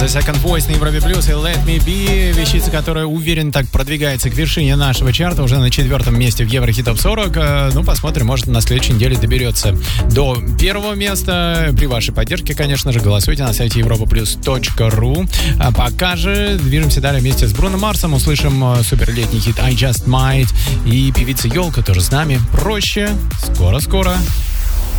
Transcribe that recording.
The Second Voice на Европе Плюс и Let Me Be, вещица, которая, уверен, так продвигается к вершине нашего чарта, уже на 4-м месте в Еврохит Топ 40. Ну, посмотрим, может, на следующей неделе доберется до 1-го места. При вашей поддержке, конечно же, голосуйте на сайте europaplus.ru. А пока же движемся далее вместе с Бруно Марсом. Услышим суперлетний хит I Just Might. И певица Ёлка тоже с нами. Проще. Скоро-скоро.